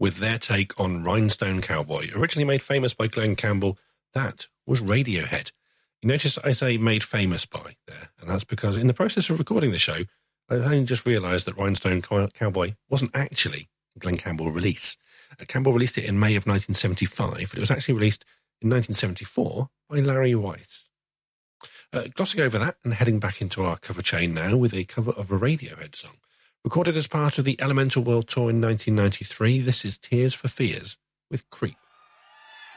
with their take on Rhinestone Cowboy. Originally made famous by Glenn Campbell, that was Radiohead. You notice I say made famous by there, and that's because in the process of recording the show, I only just realised that Rhinestone Cowboy wasn't actually a Glenn Campbell release. Campbell released it in May of 1975, but it was actually released in 1974 by Larry Weiss. Glossing over that and heading back into our cover chain now with a cover of a Radiohead song. Recorded as part of the Elemental World Tour in 1993, this is Tears for Fears with Creep.